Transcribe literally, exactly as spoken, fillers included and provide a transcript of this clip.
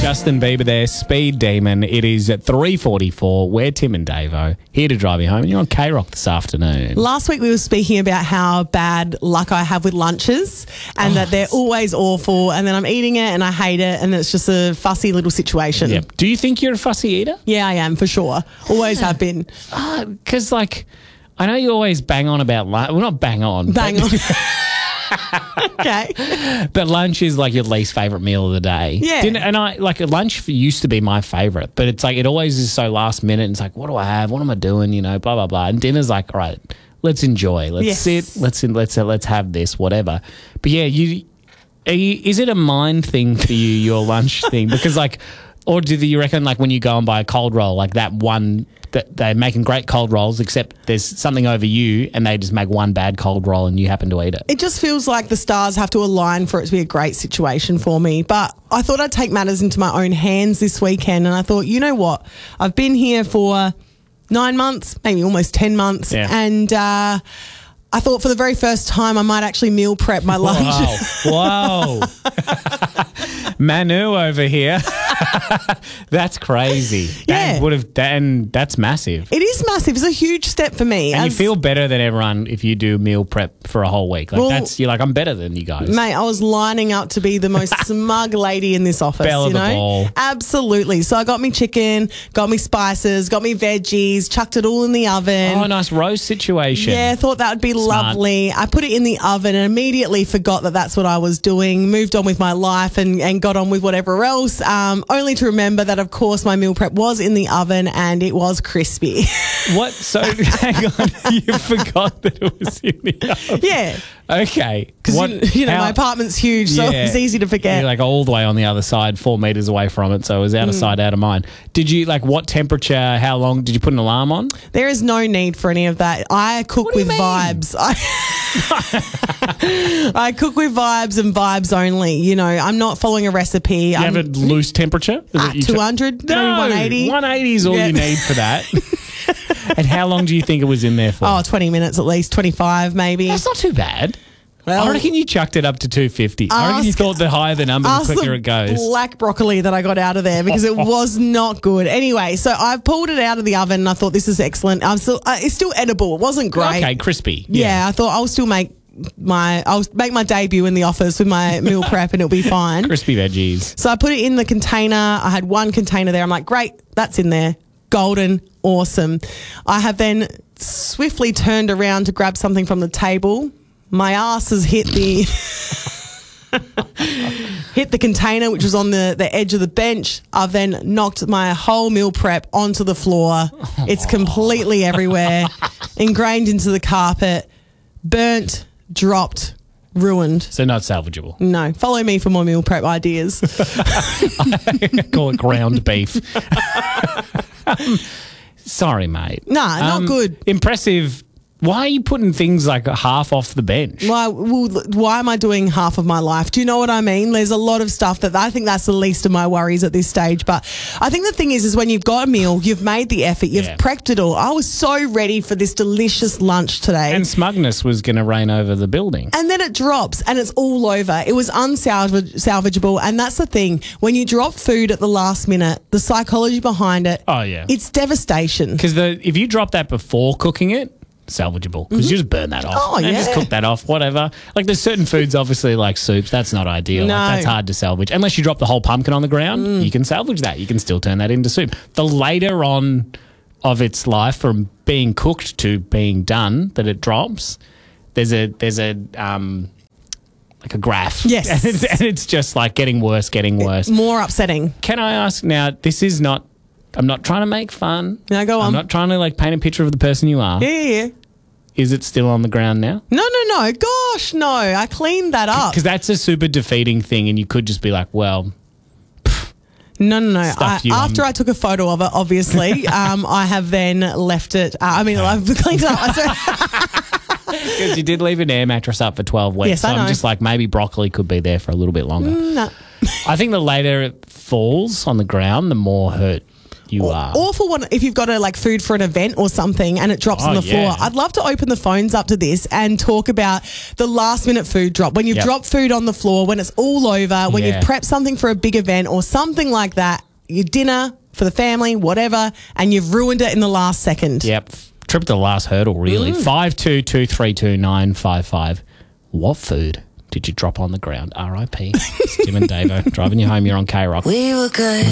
Justin Bieber there, Speed Demon. It is at three forty-four. We're Tim and Davo, here to drive you home. And you're on K-Rock this afternoon. Last week we were speaking about how bad luck I have with lunches and oh. that they're always awful, and then I'm eating it and I hate it, and it's just a fussy little situation. Yep. Do you think you're a fussy eater? Yeah, I am, for sure. Always have been. Because, uh, like, I know you always bang on about lunch. Well, not bang on. Bang on. Okay. But lunch is like your least favourite meal of the day. Yeah. Dinner, and I like lunch used to be my favourite, but it's like it always is so last minute. And it's like, what do I have? What am I doing? You know, blah blah blah. And dinner's like, all right, let's enjoy. Let's yes. sit. Let's let's uh, let's have this, whatever. But yeah, you, are you is it a mind thing for you, your lunch thing? Because like, or do you reckon like when you go and buy a cold roll, like that one that they're making great cold rolls, except there's something over you and they just make one bad cold roll and you happen to eat it? It just feels like the stars have to align for it to be a great situation for me. But I thought I'd take matters into my own hands this weekend, and I thought, you know what? I've been here for nine months, maybe almost ten months, yeah. and uh, I thought for the very first time I might actually meal prep my lunch. Wow. Whoa. Manu over here. That's crazy. Yeah. That would have, and that's massive. It is massive. It's a huge step for me. And As, you feel better than everyone if you do meal prep for a whole week. Like well, that's you're like, I'm better than you guys. Mate, I was lining up to be the most smug lady in this office. Belle of you the know? ball. Absolutely. So I got me chicken, got me spices, got me veggies, chucked it all in the oven. Oh, nice roast situation. Yeah, thought that would be Smart. lovely. I put it in the oven and immediately forgot that that's what I was doing, moved on with my life and, and got on with whatever else, um, only to remember that, of course, my meal prep was in the oven and it was crispy. What? So, hang on. You forgot that it was in the oven? Yeah. Okay. Because, you, you know, how, my apartment's huge, so yeah, it's easy to forget. You're like all the way on the other side, four metres away from it, so it was out of Mm. sight, out of mind. Did you, like, what temperature, how long, did you put an alarm on? There is no need for any of that. I cook What do you with mean? vibes. I, I cook with vibes and vibes only. You know, I'm not following a recipe. You I'm, have a loose temperature? Is uh, it you two hundred, no, maybe one eighty. one eighty is all Yeah. you need for that. And how long do you think it was in there for? Oh, twenty minutes at least, twenty-five maybe. That's not too bad. Well, I reckon you chucked it up to two fifty. I reckon you ask- thought the higher the number, the Ask quicker the it goes. black broccoli that I got out of there because it was not good. Anyway, so I've pulled it out of the oven and I thought this is excellent. I'm still, uh, it's still edible. It wasn't great. Okay, crispy. Yeah. I thought I'll still make my I'll make my debut in the office with my meal prep and it'll be fine. Crispy veggies. So I put it in the container. I had one container there. I'm like, great, that's in there. Golden, awesome. I have then swiftly turned around to grab something from the table. My ass has hit the hit the container, which was on the, the edge of the bench. I've then knocked my whole meal prep onto the floor. It's completely everywhere, ingrained into the carpet, burnt, dropped, ruined. So not salvageable. No. Follow me for more meal prep ideas. Call it ground beef. um, sorry, mate. Nah, not Um, good. Impressive. Why are you putting things like half off the bench? Why, well, why am I doing half of my life? Do you know what I mean? There's a lot of stuff that I think that's the least of my worries at this stage. But I think the thing is, is when you've got a meal, you've made the effort, you've Yeah. prepped it all. I was so ready for this delicious lunch today. And smugness was going to reign over the building. And then it drops and it's all over. It was unsalvageable. And that's the thing. When you drop food at the last minute, the psychology behind it, Oh, yeah. it's devastation. Because if you drop that before cooking it, salvageable. Because you just burn that off. Oh, and yeah. just cook that off, whatever. Like there's certain foods, obviously, like soups, that's not ideal. No. Like, that's hard to salvage. Unless you drop the whole pumpkin on the ground, Mm. you can salvage that. You can still turn that into soup. The later on of its life, from being cooked to being done, that it drops, there's a, there's a, um, like a graph. Yes. And it's, and it's just like getting worse, getting worse. More upsetting. Can I ask now, this is not, I'm not trying to make fun. Now go on. I'm not trying to like paint a picture of the person you are. Yeah, yeah, yeah. Is it still on the ground now? No, no, no. Gosh, no. I cleaned that up. Because that's a super defeating thing, and you could just be like, well, No, no, no. I, Stuff you, after um, I took a photo of it, obviously, um, I have then left it. Uh, I mean, I've cleaned it up. because you did leave an air mattress up for twelve weeks. Yes, so I know. I'm just like, maybe broccoli could be there for a little bit longer. no. I think the later it falls on the ground, the more hurt You or, are. Or for one, if you've got a like food for an event or something and it drops Oh, on the yeah. floor, I'd love to open the phones up to this and talk about the last minute food drop. When you've Yep. dropped food on the floor, when it's all over, when Yeah. you've prepped something for a big event or something like that, your dinner for the family, whatever, and you've ruined it in the last second. Yep. Trip to the last hurdle, really. Mm. Five two two three two nine five five. What food did you drop on the ground? R I P. It's Tim and Davo driving you home. You're on K Rock. We were good.